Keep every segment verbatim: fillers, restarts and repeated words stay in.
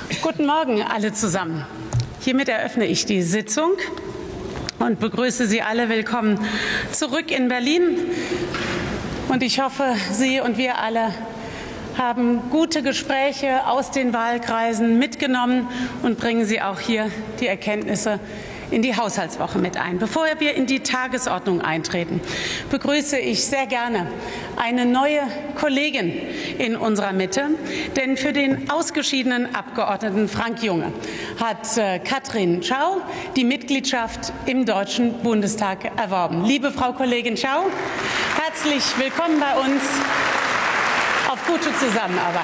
Guten Morgen alle zusammen. Hiermit eröffne ich die Sitzung und begrüße Sie alle willkommen zurück in Berlin. Und ich hoffe, Sie und wir alle haben gute Gespräche aus den Wahlkreisen mitgenommen und bringen Sie auch hier die Erkenntnisse in die Haushaltswoche mit ein. Bevor wir in die Tagesordnung eintreten, begrüße ich sehr gerne eine neue Kollegin in unserer Mitte, denn für den ausgeschiedenen Abgeordneten Frank Junge hat äh, Katrin Schau die Mitgliedschaft im Deutschen Bundestag erworben. Liebe Frau Kollegin Schau, herzlich willkommen bei uns. Auf gute Zusammenarbeit.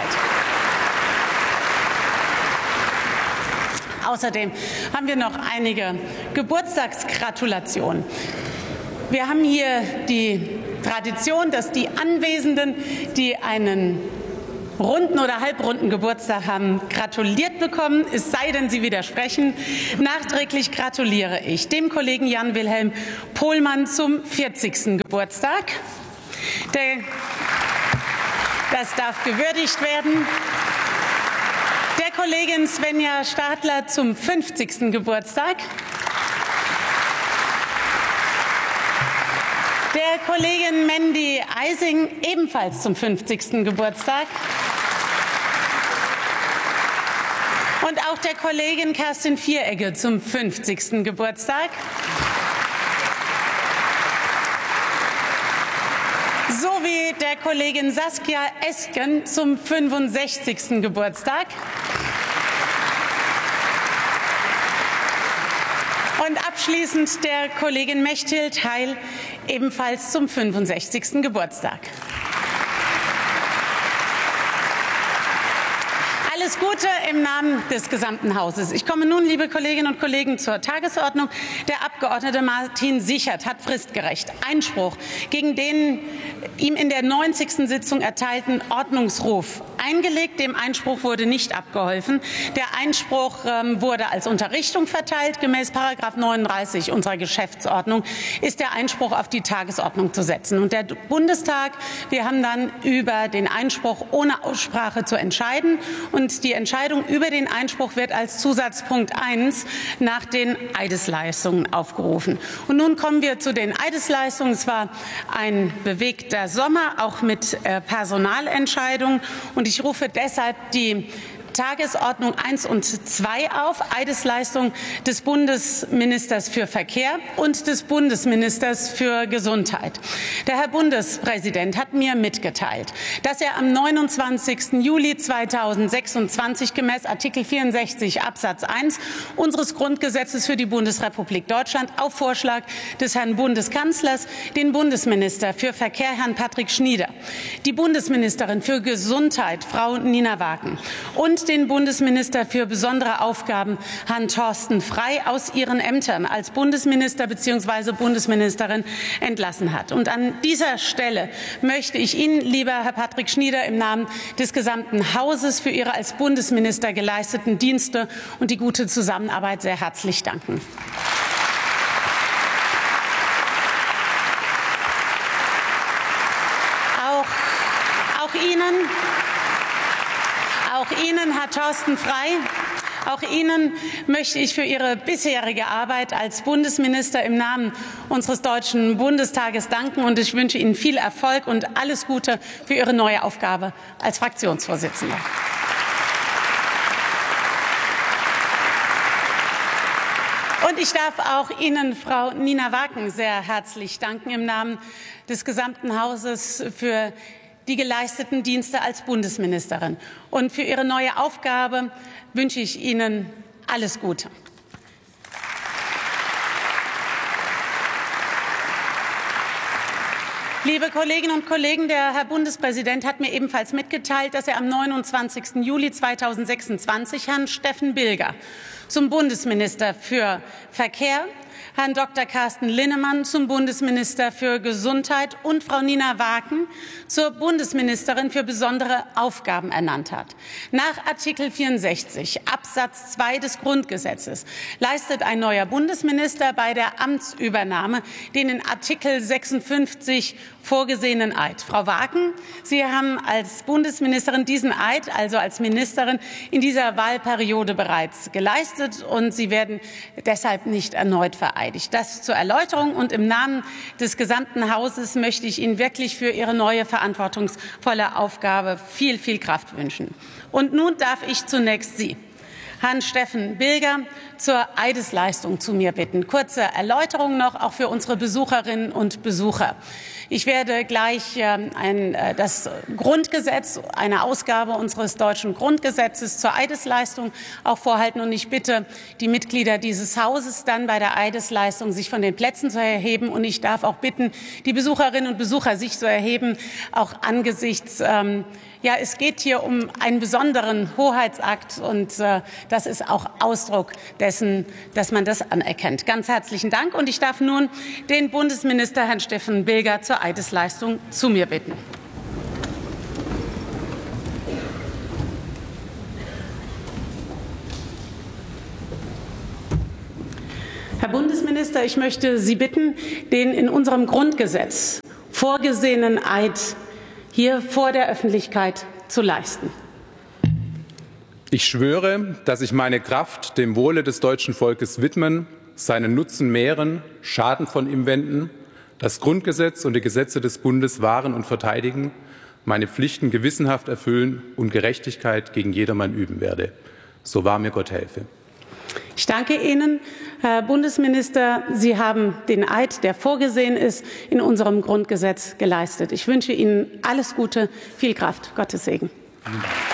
Außerdem haben wir noch einige Geburtstagsgratulationen. Wir haben hier die Tradition, dass die Anwesenden, die einen runden oder halbrunden Geburtstag haben, gratuliert bekommen, es sei denn, sie widersprechen. Nachträglich gratuliere ich dem Kollegen Jan-Wilhelm Pohlmann zum vierzigsten Geburtstag. Der, das darf gewürdigt werden. Der Kollegin Svenja Stadler zum fünfzigsten Geburtstag. Der Kollegin Mandy Eising ebenfalls zum fünfzigsten Geburtstag. Und auch der Kollegin Kerstin Vieregge zum fünfzigsten Geburtstag. Sowie der Kollegin Saskia Esken zum fünfundsechzigsten Geburtstag. Und abschließend der Kollegin Mechthild Heil ebenfalls zum fünfundsechzigsten Geburtstag. Alles Gute im Namen des gesamten Hauses. Ich komme nun, liebe Kolleginnen und Kollegen, zur Tagesordnung. Der Abgeordnete Martin Sichert hat fristgerecht Einspruch gegen den ihm in der neunzigsten Sitzung erteilten Ordnungsruf eingelegt. Dem Einspruch wurde nicht abgeholfen. Der Einspruch ähm, wurde als Unterrichtung verteilt. Gemäß Paragraph neununddreißig unserer Geschäftsordnung ist der Einspruch auf die Tagesordnung zu setzen. Und der Bundestag, wir haben dann über den Einspruch ohne Aussprache zu entscheiden. Und die Entscheidung über den Einspruch wird als Zusatzpunkt eins nach den Eidesleistungen aufgerufen. Und nun kommen wir zu den Eidesleistungen. Es war ein bewegter Sommer, auch mit äh, Personalentscheidungen. Und ich rufe deshalb die Tagesordnung eins und zwei auf, Eidesleistung des Bundesministers für Verkehr und des Bundesministers für Gesundheit. Der Herr Bundespräsident hat mir mitgeteilt, dass er am neunundzwanzigsten Juli zweitausendsechsundzwanzig gemäß Artikel vierundsechzig Absatz eins unseres Grundgesetzes für die Bundesrepublik Deutschland auf Vorschlag des Herrn Bundeskanzlers den Bundesminister für Verkehr, Herrn Patrick Schnieder, die Bundesministerin für Gesundheit, Frau Nina Wagen, und den Bundesminister für besondere Aufgaben, Herrn Thorsten Frey, aus ihren Ämtern als Bundesminister bzw. Bundesministerin entlassen hat. Und an dieser Stelle möchte ich Ihnen, lieber Herr Patrick Schnieder, im Namen des gesamten Hauses für Ihre als Bundesminister geleisteten Dienste und die gute Zusammenarbeit sehr herzlich danken. Auch, auch Ihnen Auch Ihnen, Herr Thorsten Frey, auch Ihnen möchte ich für Ihre bisherige Arbeit als Bundesminister im Namen unseres Deutschen Bundestages danken. Und ich wünsche Ihnen viel Erfolg und alles Gute für Ihre neue Aufgabe als Fraktionsvorsitzender. Und ich darf auch Ihnen, Frau Nina Wagen, sehr herzlich danken im Namen des gesamten Hauses für die geleisteten Dienste als Bundesministerin. Und für Ihre neue Aufgabe wünsche ich Ihnen alles Gute. Liebe Kolleginnen und Kollegen, der Herr Bundespräsident hat mir ebenfalls mitgeteilt, dass er am neunundzwanzigsten Juli zweitausendsechsundzwanzig Herrn Steffen Bilger zum Bundesminister für Verkehr, Herrn Doktor Carsten Linnemann zum Bundesminister für Gesundheit und Frau Nina Wagen zur Bundesministerin für besondere Aufgaben ernannt hat. Nach Artikel vierundsechzig Absatz zwei des Grundgesetzes leistet ein neuer Bundesminister bei der Amtsübernahme den in Artikel sechsundfünfzig vorgesehenen Eid. Frau Waaken, Sie haben als Bundesministerin diesen Eid, also als Ministerin, in dieser Wahlperiode bereits geleistet, und Sie werden deshalb nicht erneut vereidigt. Das zur Erläuterung, und im Namen des gesamten Hauses möchte ich Ihnen wirklich für Ihre neue verantwortungsvolle Aufgabe viel, viel Kraft wünschen. Und nun darf ich zunächst Sie, Herrn Steffen Bilger, zur Eidesleistung zu mir bitten. Kurze Erläuterung noch, auch für unsere Besucherinnen und Besucher. Ich werde gleich äh, ein, äh, das Grundgesetz, eine Ausgabe unseres deutschen Grundgesetzes zur Eidesleistung auch vorhalten. Und ich bitte die Mitglieder dieses Hauses dann bei der Eidesleistung, sich von den Plätzen zu erheben. Und ich darf auch bitten, die Besucherinnen und Besucher, sich zu erheben, auch angesichts, ähm, ja, es geht hier um einen besonderen Hoheitsakt, und äh, das ist auch Ausdruck dessen, dass man das anerkennt. Ganz herzlichen Dank, und ich darf nun den Bundesminister Herrn Steffen Bilger zur Eidesleistung zu mir bitten. Herr Bundesminister, ich möchte Sie bitten, den in unserem Grundgesetz vorgesehenen Eid hier vor der Öffentlichkeit zu leisten. Ich schwöre, dass ich meine Kraft dem Wohle des deutschen Volkes widmen, seinen Nutzen mehren, Schaden von ihm wenden, das Grundgesetz und die Gesetze des Bundes wahren und verteidigen, meine Pflichten gewissenhaft erfüllen und Gerechtigkeit gegen jedermann üben werde. So wahr mir Gott helfe. Ich danke Ihnen, Herr Bundesminister. Sie haben den Eid, der vorgesehen ist, in unserem Grundgesetz geleistet. Ich wünsche Ihnen alles Gute, viel Kraft. Gottes Segen. Vielen Dank.